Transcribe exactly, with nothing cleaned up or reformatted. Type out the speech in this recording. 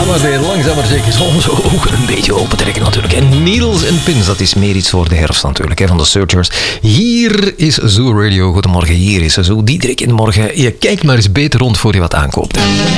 maar weer langzaam maar zeker onze ogen een beetje open trekken natuurlijk. En Needles and Pins, dat is meer iets voor de herfst natuurlijk, hè, van de Searchers. Hier is Zoo Radio. Goedemorgen, hier is Zoo Diederik in de morgen. Je kijkt maar eens beter rond voor je wat aankoopt. Hè.